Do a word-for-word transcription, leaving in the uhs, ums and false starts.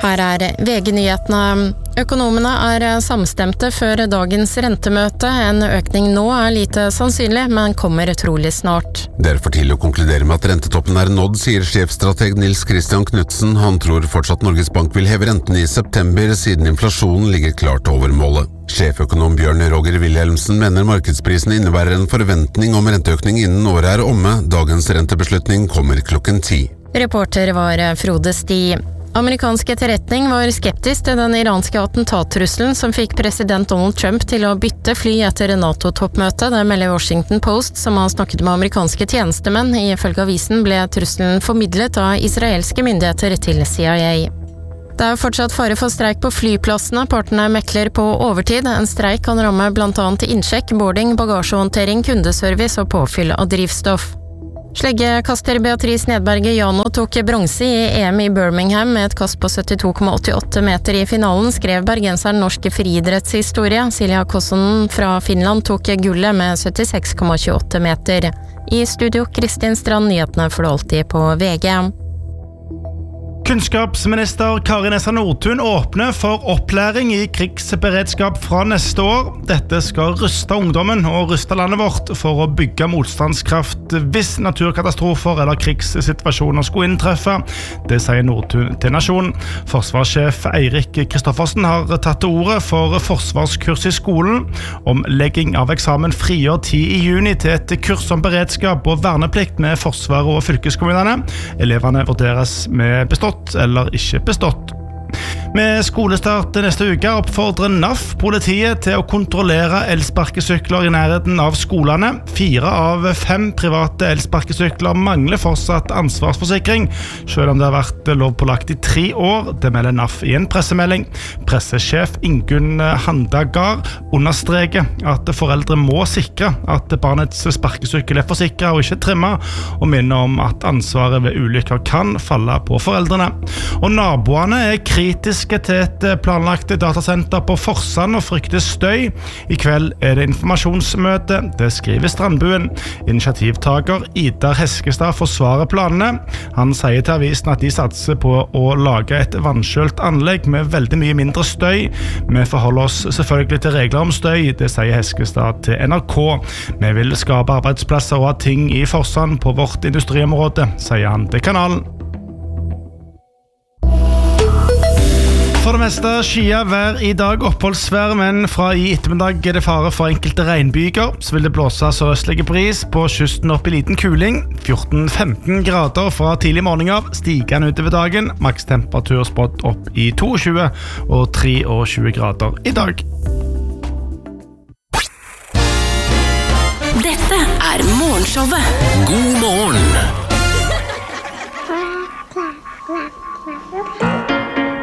Her er V G-nyhetene. Økonomene er samstemte før dagens rentemøte. En økning nå er lite sannsynlig, men kommer trolig snart. Det er for tidlig å konkludere med at rentetoppen er nådd, sier sjefstrateg Nils Christian Knudsen. Han tror fortsatt Norges Bank vil heve renten i september, siden inflasjonen ligger klart over målet. Sjeføkonom Bjørn Roger Wilhelmsen mener markedsprisen innebærer en forventning om renteøkning innen året er omme. Dagens rentebeslutning kommer klokken ti. Reporter var Frode Sti. Amerikansk etterretning var skeptisk til den iranske attentatrusselen som fikk president Donald Trump til å bytte fly etter NATO-toppmøtet. Det melder Washington Post, som har snakket med amerikanske tjenestemenn. Ifølge avisen ble trusselen formidlet av israelske myndigheter til C I A. Det er fortsatt fare for streik på flyplassene. Partene mekler på overtid. En streik kan ramme blant annet innsjekk, boarding, bagasjehåndtering, kundeservice og påfyll av drivstoff. Sleggekaster Beatrice Nedberge Jano tok bronse i E M i Birmingham med et kast på syttito komma åttiåtte meter i finalen, skrev bergenseren norsk friidrettshistorie. Silja Kossonen fra Finland tok gullet med syttiseks komma tjueåtte meter. I studio Kristin Strand, nyhetene får du alltid på V G. Kunnskapsminister Kari Nessa Nordtun åpner for opplæring i krigsberedskap fra neste år. Dette skal ruste ungdommen og ruste landet vårt for å bygge motstandskraft hvis naturkatastrofer eller krigssituasjoner skulle inntreffe. Det sier Nordtun til Nasjonen. Forsvarssjef Eirik Kristoffersen har tatt til ordet for forsvarskurs i skolen. Omlegging av eksamen frigjør tid i juni til et kurs om beredskap og verneplikt med Forsvaret og fylkeskommunene. Elevene vurderes med bestått eller ikke bestått. Med skolestart neste uke oppfordrer N A F politiet til å kontrollere elsparkesykler i nærheten av skolene. Fire av fem private elsparkesykler mangler fortsatt ansvarsforsikring, selv om det har vært lovpålagt i tre år. Det melder N A F i en pressemelding. Pressesjef Ingunn Handagar understreker at foreldre må sikre at barnets sparkesykkel er forsikret og ikke trimmet, og minner om at ansvaret ved ulykker kan falle på foreldrene. Og naboene er kritiske til et planlagt datasenter på Forsand og frykter støy. I kveld er det informasjonsmøte, det skriver Strandbuen. Initiativtaker Idar Heskestad forsvarer planene. Han sier til avisen at de satser på å lage et vanskjølt anlegg med veldig mye mindre støy. Vi forholder oss selvfølgelig til regler om støy, det sier Heskestad til N R K. Vi vil skape arbeidsplasser og ha ting i Forsand på vårt industriområde, sier han til kanalen. For det meste skya vær i dag, oppholdsvær, men fra i ettermiddag er det fare for enkelte regnbyger. Så vil det blåse sørøstlige bris på kysten opp i liten kuling. fjorten til femten grader fra tidlig morgen av, stigende utover dagen. Makstemperatur spådd opp i tjueto og tjuetre grader i dag. Dette er Morgenshowet. God morgen!